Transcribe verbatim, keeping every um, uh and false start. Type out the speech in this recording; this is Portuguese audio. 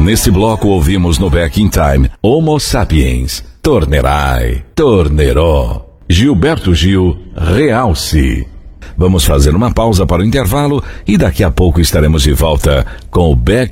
Nesse bloco ouvimos no Back in Time Homo Sapiens, Tornerai, Tornerò, Gilberto Gil, Realce. Vamos fazer uma pausa para o intervalo e daqui a pouco estaremos de volta com o Back